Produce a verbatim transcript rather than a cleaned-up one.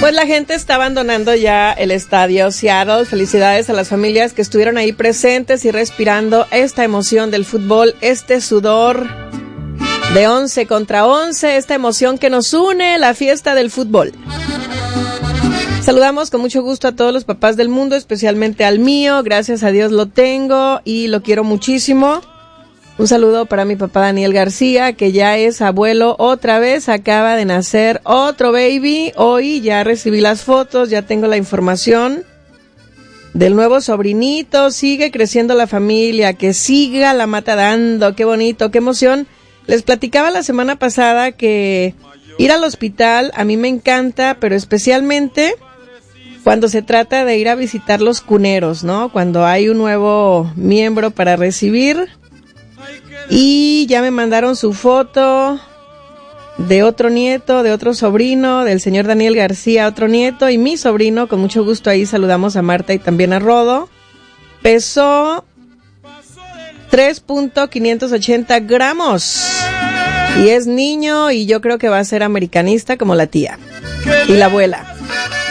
Pues la gente está abandonando ya el estadio Seattle. Felicidades a las familias que estuvieron ahí presentes y respirando esta emoción del fútbol, este sudor de once contra once, esta emoción que nos une, la fiesta del fútbol. Saludamos con mucho gusto a todos los papás del mundo, especialmente al mío. Gracias a Dios lo tengo y lo quiero muchísimo. Un saludo para mi papá Daniel García, que ya es abuelo otra vez, acaba de nacer otro baby. Hoy ya recibí las fotos, ya tengo la información del nuevo sobrinito. Sigue creciendo la familia, que siga la mata dando, qué bonito, qué emoción. Les platicaba la semana pasada que ir al hospital a mí me encanta, pero especialmente cuando se trata de ir a visitar los cuneros, ¿no? Cuando hay un nuevo miembro para recibir. Y ya me mandaron su foto de otro nieto, de otro sobrino, del señor Daniel García, otro nieto, y mi sobrino, con mucho gusto ahí saludamos a Marta y también a Rodo. Pesó tres punto quinientos ochenta gramos y es niño y yo creo que va a ser americanista como la tía y la abuela.